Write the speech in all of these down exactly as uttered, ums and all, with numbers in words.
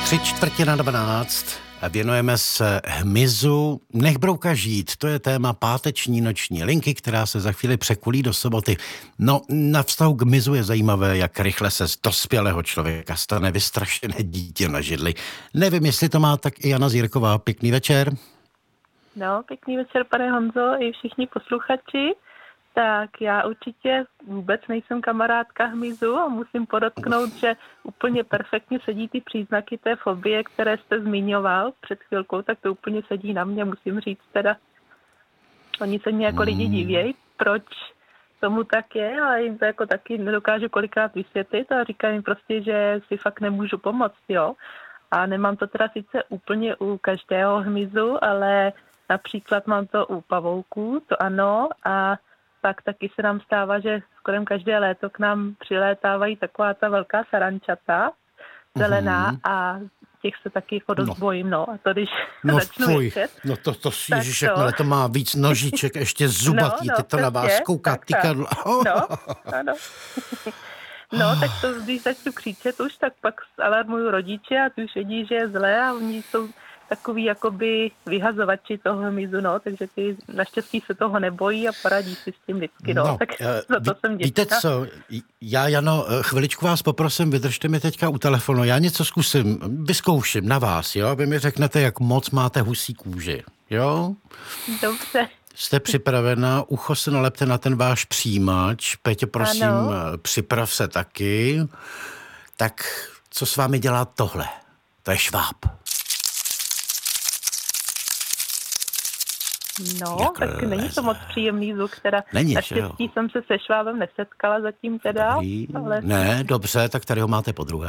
Tři čtvrtě na dvanáct a věnujeme se hmyzu. Nech brouka žít, to je téma páteční noční linky, která se za chvíli překulí do soboty. No, na vztahu k hmyzu je zajímavé, jak rychle se z dospělého člověka stane vystrašené dítě na židli. Nevím, jestli to má tak i Jana Zírková. Pěkný večer. No, pěkný večer, pane Honzo, i všichni posluchači. Tak já určitě vůbec nejsem kamarádka hmyzu a musím podotknout, že úplně perfektně sedí ty příznaky té fobie, které jste zmiňoval před chvilkou, tak to úplně sedí na mě, musím říct teda. Oni se mě jako lidi divějí, proč tomu tak je, ale jim to jako taky nedokážu kolikrát vysvětlit a říkám jim prostě, že si fakt nemůžu pomoct, jo. A nemám to teda sice úplně u každého hmyzu, ale například mám to u pavouků, to ano, a pak taky se nám stává, že skoro každé léto k nám přilétávají taková ta velká sarančata, zelená, mm-hmm. a těch se taky jako dost no. bojím, no. A to, když no začnu fuj, vědět, no to, to ježiš, jakmile to má víc nožiček, ještě zubatý, no, no, teď to na vás kouká tykadlo. No, ano. No, tak to, když začnu křičet už, tak pak alarmuju rodiče a ty už vědí, že je zlé a oni jsou takový jakoby vyhazovači toho hmyzu, no, takže ty naštěstí se toho nebojí a poradí si s tím vždycky, no, no tak uh, za to jsem děčná. Víte co, já, Jano, chviličku vás poprosím, vydržte mi teďka u telefonu, já něco zkusím, vyzkouším na vás, jo, vy mi řeknete, jak moc máte husí kůži, jo? Dobře. Jste připravená, ucho se nalepte na ten váš přijímač, Péťo, prosím, ano. Připrav se taky, tak co s vámi dělá tohle? To je šváb. No, jak tak leze. Není to moc příjemný zvuk, teda není, naštěstí jsem se se švábem nesetkala zatím teda. Dobrý. Ale... Ne, dobře, tak tady ho máte podruhé.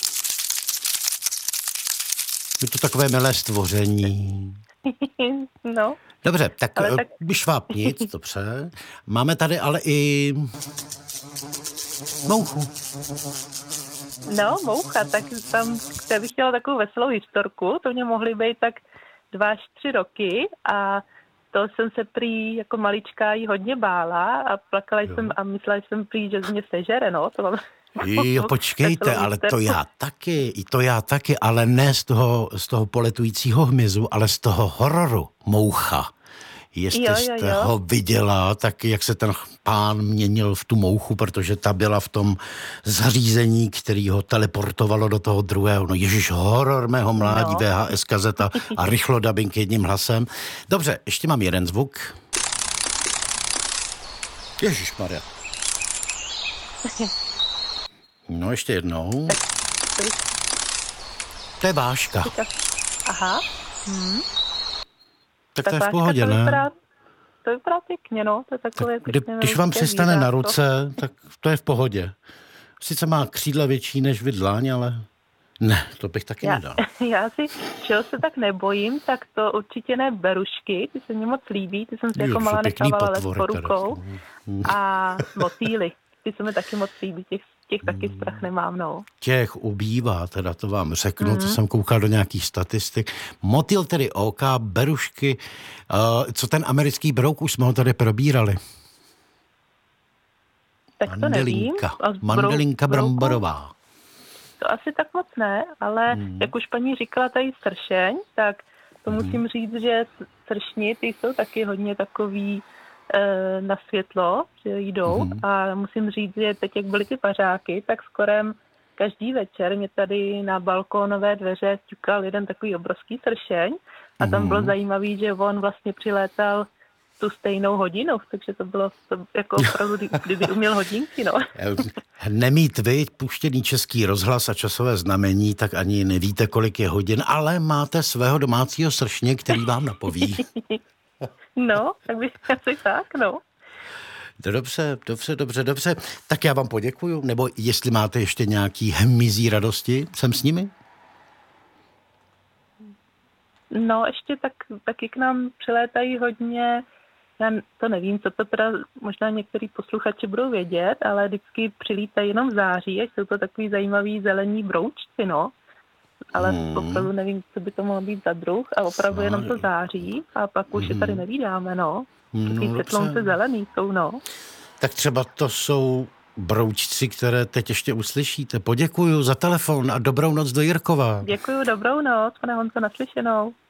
Je to takové milé stvoření. No. Dobře, tak, tak... šváb nic, dobře. Máme tady ale i mouchu. No, moucha, tak tam já bych chtěla takovou veselou historku, to mě mohly být tak dva až tři roky a to jsem se prý jako maličká jí hodně bála a plakala jo. jsem a myslela jsem prý, že z mě sežere, no. To mám... Jo, počkejte, ale to já taky, i to já taky, ale ne z toho, z toho poletujícího hmyzu, ale z toho hororu moucha. Jestli jo, jo, jo. jste ho viděla, tak jak se ten pán měnil v tu mouchu, protože ta byla v tom zařízení, který ho teleportovalo do toho druhého. No ježiš, horor mého mládí, no. V H S kazeta a rychlo dabing jedním hlasem. Dobře, ještě mám jeden zvuk. Ježišmarja. No ještě jednou. To je váška. Aha. Hmm. Tak, tak to je v pohodě, to vypadá, ne? To vypadá pěkně, no. To je takové tak, kdy, když vám přistane na ruce, tak to je v pohodě. Sice má křídla větší než vy dláň, ale ne, to bych taky já, nedal. Já si, čeho se tak nebojím, tak to určitě ne berušky, ty se mě moc líbí, ty jsem si jo, jako malá nechávala let po rukou. A motýly, ty se mi taky moc líbí, těch Těch taky strach nemám, no. Těch ubývá, teda to vám řeknu, mm. to jsem koukal do nějakých statistik. Motýl tedy oka, berušky, uh, co ten americký brouk, už jsme ho tady probírali. Tak to Mandelinka, nevím. Mandelinka bramborová. To asi tak moc ne, ale mm. jak už paní říkala tady sršeň, tak to mm. musím říct, že sršni, ty jsou taky hodně takový na světlo, že jdou mm. a musím říct, že teď, jak byly ty pařáky, tak skorem každý večer mě tady na balkónové dveře ťukal jeden takový obrovský sršeň a tam mm. bylo zajímavý, že on vlastně přilétal tu stejnou hodinu, takže to bylo to jako opravdu, kdyby uměl hodinky, no. Nemít vy puštěný Český rozhlas a časové znamení, tak ani nevíte, kolik je hodin, ale máte svého domácího sršně, který vám napoví. No, tak bych asi tak, no. Dobře, dobře, dobře, dobře. Tak já vám poděkuju, nebo jestli máte ještě nějaký hmyzí radosti, jsem s nimi? No, ještě tak, taky k nám přilétají hodně, já to nevím, co to teda možná některý posluchači budou vědět, ale vždycky přilítají jenom v září, až jsou to takový zajímavý zelení broučci, no. Ale hmm. opravdu nevím, co by to mohlo být za druh a opravdu jenom to září a pak už hmm. je tady nevídáme, no. Takový no, světlonce zelený jsou, no. Tak třeba to jsou broučci, které teď ještě uslyšíte. Poděkuju za telefon a dobrou noc do Jirkova. Děkuju, dobrou noc, pane Honzo, naslyšenou.